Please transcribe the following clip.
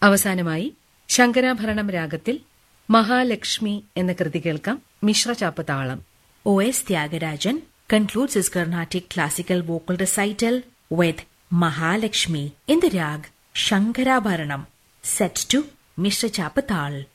അവസാനമായി ശങ്കരാഭരണം രാഗത്തിൽ മഹാലക്ഷ്മി എന്ന കൃതി കേൾക്കാം. മിശ്രചാപ്പ് താളം. O.S. Tyagarajan concludes his Carnatic classical vocal recital with Mahalakshmi in the rag Shankarabharanam, set to Mishra Chapatal.